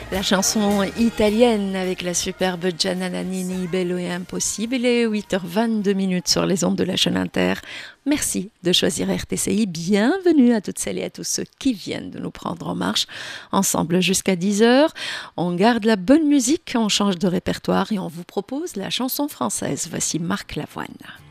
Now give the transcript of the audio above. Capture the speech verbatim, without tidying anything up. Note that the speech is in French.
La chanson italienne avec la superbe Gianna Nannini, Bello et Impossible. Il est huit heures vingt-deux minutes sur les ondes de la chaîne Inter. Merci de choisir R T C I. Bienvenue à toutes celles et à tous ceux qui viennent de nous prendre en marche. Ensemble jusqu'à dix heures. On garde la bonne musique, on change de répertoire et on vous propose la chanson française. Voici Marc Lavoine.